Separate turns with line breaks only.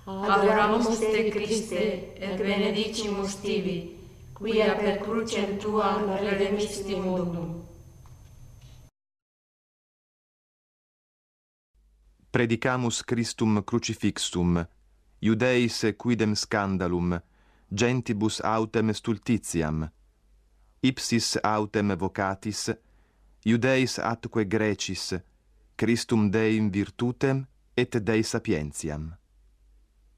adoramus te Christe, et benedicimus tibi, quia per crucem tuam redemisti mundum.
Predicamus Christum crucifixum, Iudeis quidem scandalum, gentibus autem stultitiam. Ipsis autem vocatis, Iudeis atque Grecis, Christum Deim virtutem et Dei sapientiam.